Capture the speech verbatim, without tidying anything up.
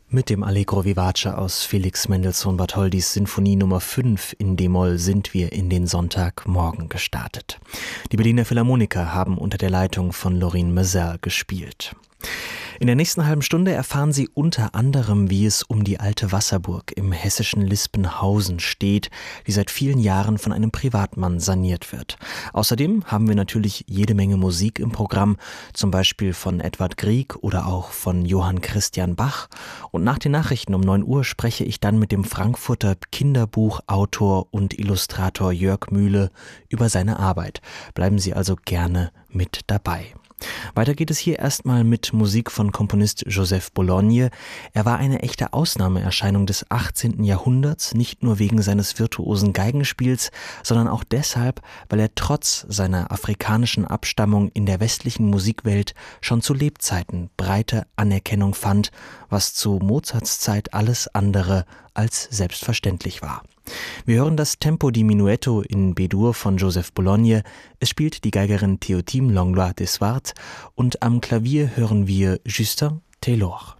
Mit dem Allegro Vivace aus Felix Mendelssohn Bartholdys Sinfonie Nummer fünf in d-Moll sind wir in den Sonntagmorgen gestartet. Die Berliner Philharmoniker haben unter der Leitung von Laurine Mezel gespielt. In der nächsten halben Stunde erfahren Sie unter anderem, wie es um die alte Wasserburg im hessischen Lispenhausen steht, die seit vielen Jahren von einem Privatmann saniert wird. Außerdem haben wir natürlich jede Menge Musik im Programm, zum Beispiel von Edvard Grieg oder auch von Johann Christian Bach. Und nach den Nachrichten um neun Uhr spreche ich dann mit dem Frankfurter Kinderbuchautor und Illustrator Jörg Mühle über seine Arbeit. Bleiben Sie also gerne mit dabei. Weiter geht es hier erstmal mit Musik von Komponist Joseph Bologne. Er war eine echte Ausnahmeerscheinung des achtzehnten Jahrhunderts, nicht nur wegen seines virtuosen Geigenspiels, sondern auch deshalb, weil er trotz seiner afrikanischen Abstammung in der westlichen Musikwelt schon zu Lebzeiten breite Anerkennung fand, was zu Mozarts Zeit alles andere als selbstverständlich war. Wir hören das Tempo di Minuetto in B-Dur von Joseph Bologne. Es spielt die Geigerin Théotime Langlois Desvart und am Klavier hören wir Justin Taylor.